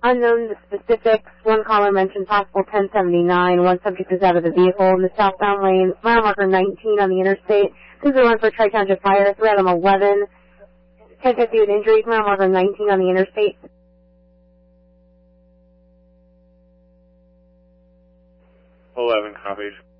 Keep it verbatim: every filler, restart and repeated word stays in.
Unknown the specifics. One caller mentioned possible ten seventy-nine. One subject is out of the vehicle in the southbound lane. Mile marker nineteen on the interstate. This is the one for Tri-Township Fire. Threat on eleven. ten fifty with injuries. Mile marker nineteen on the interstate. eleven copies.